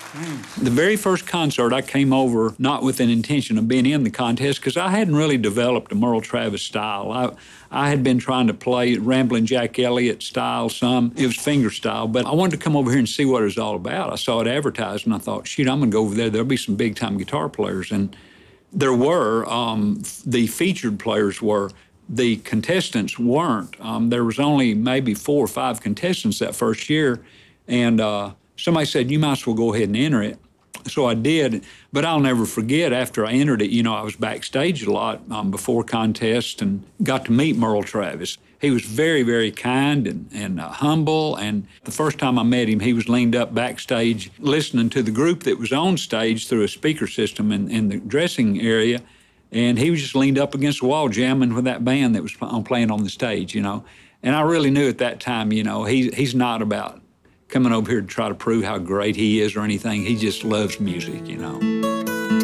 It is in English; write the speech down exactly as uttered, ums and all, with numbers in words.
The very first concert, I came over not with an intention of being in the contest because I hadn't really developed a Merle Travis style. I, I had been trying to play Ramblin' Jack Elliott style some. It was finger style, but I wanted to come over here and see what it was all about. I saw it advertised and I thought, shoot, I'm gonna go over there. There'll be some big time guitar players. And there were, um, the featured players were. The contestants weren't. Um, there was only maybe four or five contestants that first year. And uh, somebody said, you might as well go ahead and enter it. So I did, but I'll never forget after I entered it, you know, I was backstage a lot um, before contest and got to meet Merle Travis. He was very, very kind and, and uh, humble. And the first time I met him, he was leaned up backstage listening to the group that was on stage through a speaker system in, in the dressing area. And he was just leaned up against the wall jamming with that band that was playing on the stage, you know. And I really knew at that time, you know, he, he's not about coming over here to try to prove how great he is or anything. He just loves music, you know.